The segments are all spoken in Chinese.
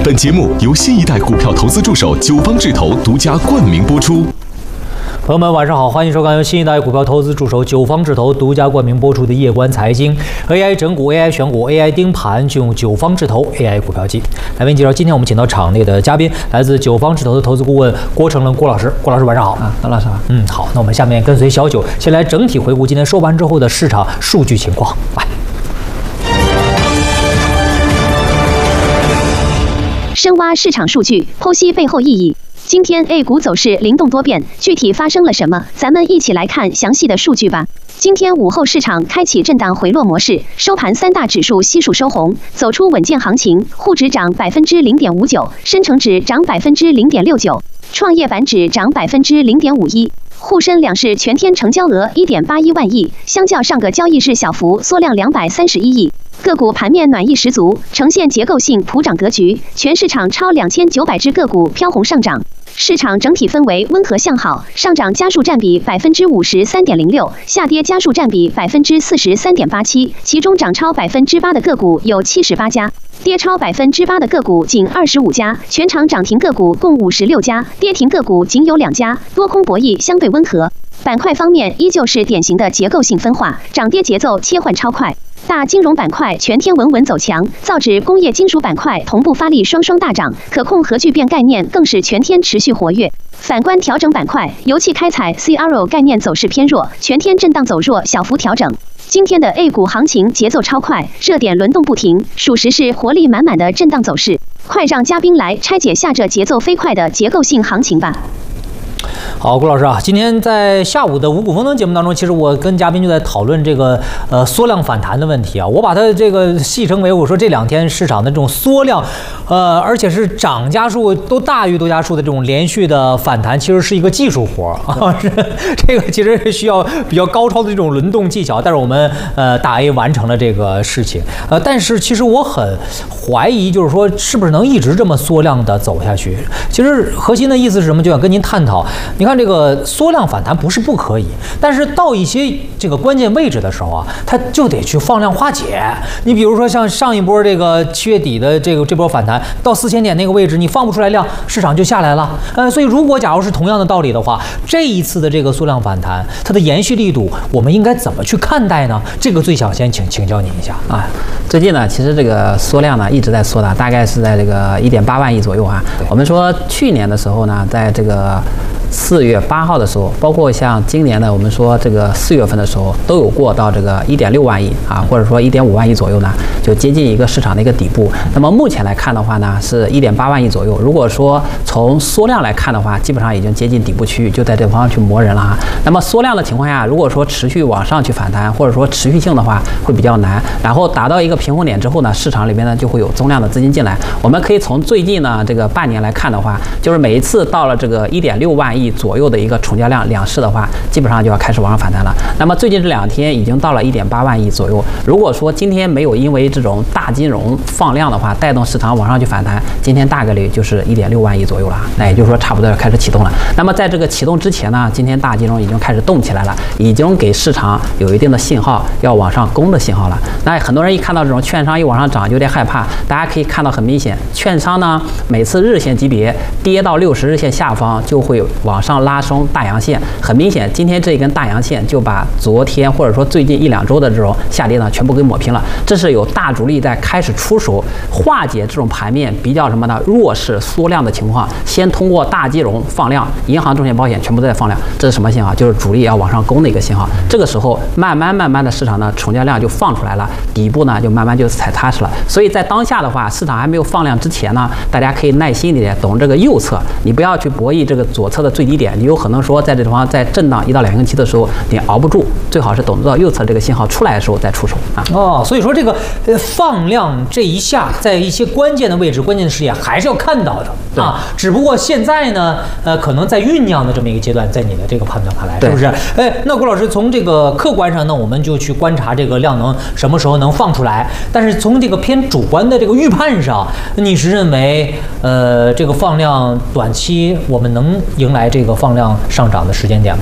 本节目由新一代股票投资助手九方智投独家冠名播出。 朋友们，晚上好，欢迎收看由新一代股票投资助手九方智投独家冠名播出的夜观财经 AI 整股、AI 选股、AI 盯盘，就用九方智投 AI 股票机来为您介绍。今天我们请到场内的嘉宾，来自九方智投的投资顾问郭成伦郭老师。郭老师晚上好啊，高老师好。 好，那我们下面跟随小九，先来整体回顾今天收盘之后的市场数据情况。来， 深挖市场数据，剖析背后意义。今天 A 股走势灵动多变，具体发生了什么？咱们一起来看详细的数据吧。今天午后市场开启震荡回落模式，收盘三大指数悉数收红，走出稳健行情。沪指涨0.59%，深成指涨0.69%，创业板指涨0.51%。沪深两市全天成交额1.81万亿，相较上个交易日小幅缩量231亿。个股盘面暖意十足，呈现结构性普涨格局，全市场超2900只个股飘红上涨。市场整体氛围温和向好，上涨家数占比53.06%，下跌家数占比43.87%，其中涨超8%的个股有78家，跌超8%的个股仅25家，全场涨停个股共56家，跌停个股仅有2家，多空博弈相对温和。板块方面依旧是典型的结构性分化，涨跌节奏切换超快。大金融板块全天稳稳走强，造纸、工业金属板块同步发力，双双大涨。可控核聚变概念更是全天持续活跃。反观调整板块，油气开采 CRO 概念走势偏弱，全天震荡走弱，小幅调整。今天的 A 股行情节奏超快，热点轮动不停，属实是活力满满的震荡走势。快让嘉宾来拆解下这节奏飞快的结构性行情吧。 好，郭老师啊，今天在下午的五股丰能节目当中，其实我跟嘉宾就在讨论这个缩量反弹的问题啊。我把它这个戏称为，我说这两天市场的这种缩量，而且是涨家数都大于多家数的这种连续的反弹，其实是一个技术活啊，是这个其实是需要比较高超的这种轮动技巧，但是我们大 A 完成了这个事情，但是其实我很怀疑，就是说是不是能一直这么缩量的走下去？其实核心的意思是什么？就想跟您探讨。你看这个缩量反弹不是不可以，但是到一些这个关键位置的时候啊，它就得去放量化解。你比如说像上一波这个7月底的这波反弹到4000点那个位置，你放不出来量，市场就下来了。所以如果假如是同样的道理的话，这一次的这个缩量反弹，它的延续力度，我们应该怎么去看待呢？这个最想先请教您一下啊。 最近呢，其实这个缩量呢一直在缩的，大概是在这个1.8万亿左右啊。我们说去年的时候呢，在这个4月8号的时候，包括像今年的我们说这个4月份的时候，都有过到这个1.6万亿啊，或者说1.5万亿左右呢，就接近一个市场的一个底部。那么目前来看的话呢，是1.8万亿左右。如果说从缩量来看的话，基本上已经接近底部区域，就在这方向去磨人了哈。那么缩量的情况下，如果说持续往上去反弹，或者说持续性的话，会比较难。然后达到一个平衡点之后呢，市场里面呢就会有增量的资金进来。我们可以从最近呢这个半年来看的话，就是每一次到了这个1.6万亿左右的一个成交量两市的话，基本上就要开始往上反弹了。那么最近这2天已经到了1.8万亿左右。如果说今天没有因为这种大金融放量的话，带动市场往上去反弹，今天大概率就是1.6万亿左右了。那也就是说差不多要开始启动了。那么在这个启动之前呢，今天大金融已经开始动起来了，已经给市场有一定的信号要往上攻的信号了。那很多人一看到这种券商一往上涨，有点害怕。大家可以看到很明显，券商呢每次日线级别跌到60日线下方就会往上拉升大阳线。很明显，今天这一根大阳线就把昨天或者说最近1-2周的这种下跌呢全部给抹平了。这是有大主力在开始出手化解这种盘面比较什么呢弱势缩量的情况，先通过大金融放量，银行、证券、保险全部都在放量。这是什么信号？就是主力要往上攻的一个信号。这个时候慢慢的市场呢成交量就放出来了，底部呢就慢慢就踩踏实了。所以在当下的话，市场还没有放量之前呢，大家可以耐心一点，懂这个右侧，你不要去博弈这个左侧的最低点。你有可能说在这地方在震荡1到2星期的时候，你熬不住，最好是等到右侧这个信号出来的时候再出手啊。 所以说这个放量这一下，在一些关键的位置、关键的时点还是要看到的啊。只不过现在呢，可能在酝酿的这么一个阶段，在你的这个判断看来，是不是？那郭老师从这个客观上呢，我们就去观察这个量能什么时候能放出来。但是从这个偏主观的这个预判上，你是认为这个放量短期我们能迎来这个放量上涨的时间点吗？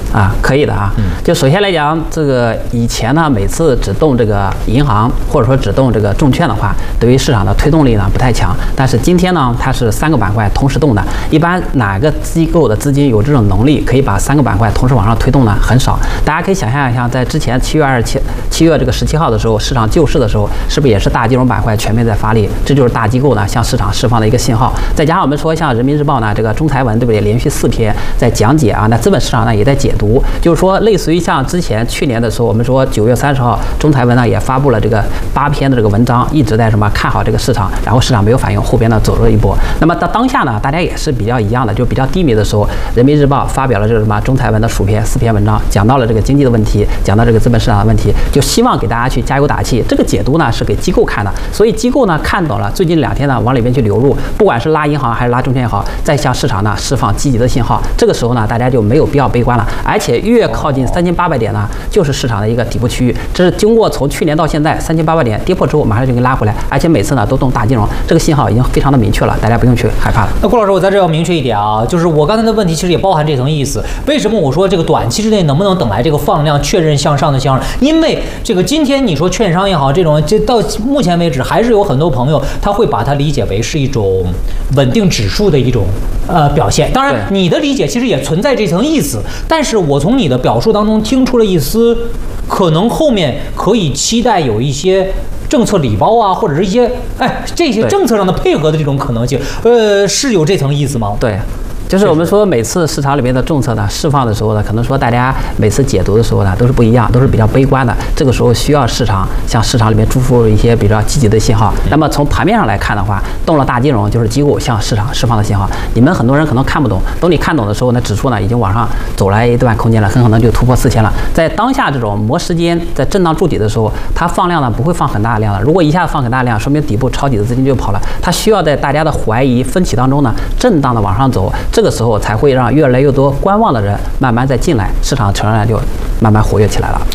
啊，可以的啊。就首先来讲，这个以前呢，每次只动这个银行或者说只动这个证券的话，对于市场的推动力呢不太强。但是今天呢，它是3个板块同时动的。一般哪个机构的资金有这种能力，可以把3个板块同时往上推动呢？很少。大家可以想象一下，在之前7月这个17号的时候，市场救市的时候，是不是也是大金融板块全面在发力？这就是大机构呢向市场释放的一个信号。再加上我们说，像人民日报呢，这个中财文对不对？连续4篇在讲解啊，那资本市场呢也在解读，就是说类似于像之前去年的时候，我们说9月30号，中财文呢也发布了这个8篇的这个文章，一直在什么看好这个市场，然后市场没有反应，后边呢走了一波。那么到当下呢，大家也是比较一样的，就比较低迷的时候，人民日报发表了这个什么中财文的4篇文章，讲到了这个经济的问题，讲到这个资本市场的问题，就希望给大家去加油打气。这个解读呢是给机构看的，所以机构呢看懂了，最近2天呢往里面去流入，不管是拉银行还是拉证券也好，再向市场呢释放积极的信号。这个时候呢，大家就没有必要悲观了，而且越靠近3800点呢，就是市场的一个底部区域。这是经过从去年到现在3800点跌破之后，马上就给拉回来，而且每次呢都动大金融，这个信号已经非常的明确了，大家不用去害怕了。 那郭老师，我在这要明确一点啊，就是我刚才的问题其实也包含这层意思。为什么我说这个短期之内能不能等来这个放量确认向上的信号？因为这个今天你说券商也好，这种这到目前为止还是有很多朋友他会把它理解为是一种稳定指数的一种表现。当然，你的理解其实也存在这层意思，但是我从你的表述当中听出了一丝，可能后面可以期待有一些政策礼包啊，或者是一些这些政策上的配合的这种可能性，是有这层意思吗？ 对。就是我们说每次市场里面的政策呢释放的时候呢，可能说大家每次解读的时候呢都是不一样，都是比较悲观的。这个时候需要市场向市场里面注入一些比较积极的信号。那么从盘面上来看的话，动了大金融就是机构向市场释放的信号。你们很多人可能看不懂，等你看懂的时候呢，指数呢已经往上走来一段空间了，很可能就突破4000了。在当下这种磨时间在震荡筑底的时候，它放量呢不会放很大的量的。如果一下子放很大量，说明底部抄底的资金就跑了。它需要在大家的怀疑分歧当中呢，震荡的往上走。这个时候才会让越来越多观望的人慢慢再进来，市场成交量就慢慢活跃起来了。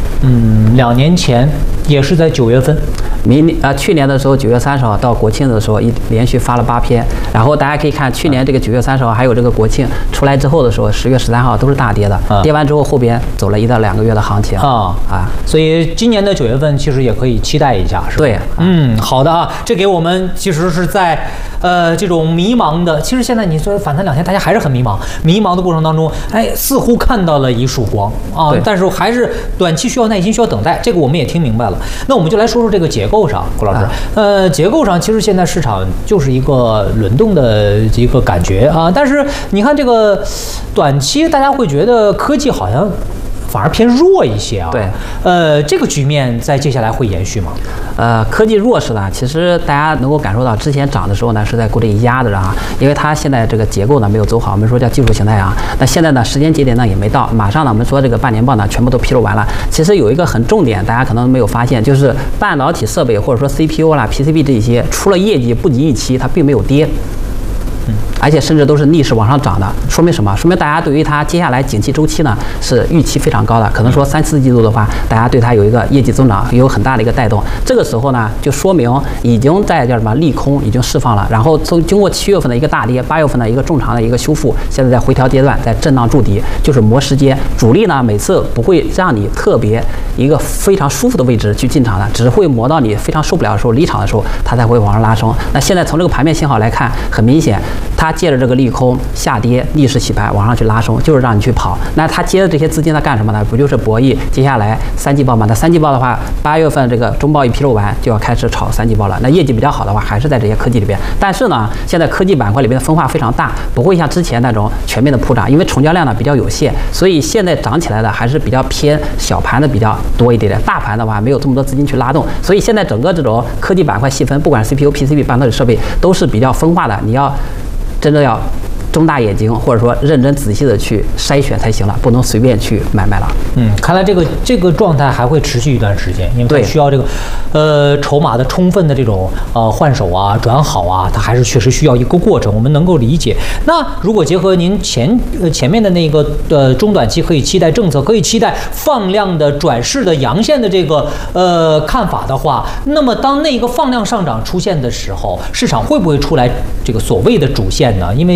2年前也是在9月份， 去年的时候9月30号到国庆的时候连续发了8篇，然后大家可以看去年这个9月30号还有这个国庆出来之后的时候，10月13号都是大跌的，跌完之后后边走了1到2个月的行情所以今年的9月份其实也可以期待一下，是吧？ 对， 好的啊，这给我们其实是在这种迷茫的，其实现在你说反弹2天，大家还是很迷茫的过程当中，似乎看到了一束光啊，但是还是短期需要耐心，需要等待，这个我们也听明白了。那我们就来说说这个结构上，郭老师，结构上其实现在市场就是一个轮动的一个感觉啊，但是你看这个短期大家会觉得科技好像反而偏弱一些啊。 对， 这个局面在接下来会延续吗？ 科技弱势呢，其实大家能够感受到，之前涨的时候呢是在谷底压着啊，因为它现在这个结构呢没有走好，我们说叫技术形态啊。那现在呢时间节点呢也没到，马上呢我们说这个半年报呢全部都披露完了。其实有一个很重点，大家可能没有发现，就是半导体设备或者说 CPU 啦、PCB 这些出了业绩不及预期，它并没有跌。而且甚至都是逆势往上涨的，说明什么？说明大家对于它接下来景气周期呢是预期非常高的，可能说3、4季度的话，大家对它有一个业绩增长有很大的一个带动。这个时候呢，就说明已经在叫什么利空已经释放了，然后经过7月份的一个大跌，8月份的一个中长的一个修复，现在在回调阶段，在震荡筑底，就是磨时间。主力呢每次不会让你特别一个非常舒服的位置去进场的，只会磨到你非常受不了的时候离场的时候，它才会往上拉升。那现在从这个盘面信号来看，很明显，它借着这个利空下跌逆势洗牌往上去拉升，就是让你去跑。那它接的这些资金它干什么呢？不就是博弈接下来3季报嘛？那3季报的话，8月份这个中报一披露完，就要开始炒3季报了。那业绩比较好的话，还是在这些科技里边。但是呢，现在科技板块里边的分化非常大，不会像之前那种全面的普涨，因为成交量呢比较有限，所以现在涨起来的还是比较偏小盘的比较多一点点。大盘的话没有这么多资金去拉动，所以现在整个这种科技板块细分，不管 CPU、PCB、半导体设备都是比较分化的。你要真的要睁大眼睛，或者说认真仔细的去筛选才行了，不能随便去买卖了。 看来这个状态还会持续一段时间，因为它需要这个筹码的充分的这种换手啊、转好啊，它还是确实需要一个过程，我们能够理解。那如果结合您前面的那个中短期可以期待政策，可以期待放量的转势的阳线的这个看法的话，那么当那个放量上涨出现的时候，市场会不会出来这个所谓的主线呢？因为目前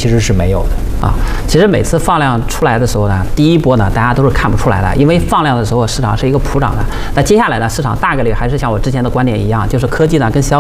其实是没有的啊。其实每次放量出来的时候呢，第一波呢大家都是看不出来的，因为放量的时候市场是一个普涨的。那接下来呢，市场大概率还是像我之前的观点一样，就是科技呢跟消